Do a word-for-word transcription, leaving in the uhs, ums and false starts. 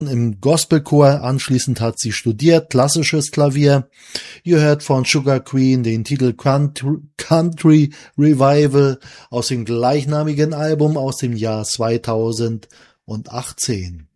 im Gospelchor. Anschließend hat sie studiert, klassisches Klavier. Ihr hört von Sugar Queen den Titel Country, Country Revival aus dem gleichnamigen Album aus dem Jahr zweitausendachtzehn.